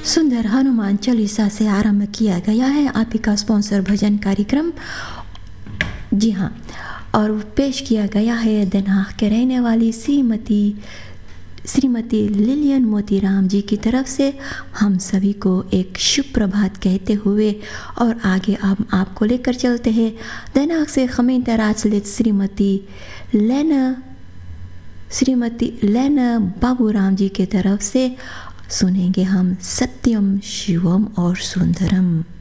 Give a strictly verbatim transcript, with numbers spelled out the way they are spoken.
सुंदर हनुमान चालीसा से आरंभ किया गया है आप ही का स्पॉन्सर भजन कार्यक्रम। जी हाँ, और पेश किया गया है दिन हाग के रहने वाली श्रीमती श्रीमती लिलियन मोतीराम जी की तरफ से। हम सभी को एक शुभ प्रभात कहते हुए और आगे आप आपको लेकर चलते हैं दिनांक से खमीन तराचलित श्रीमती लेना श्रीमती लेना बाबूराम जी की तरफ से। सुनेंगे हम सत्यम शिवम और सुंदरम।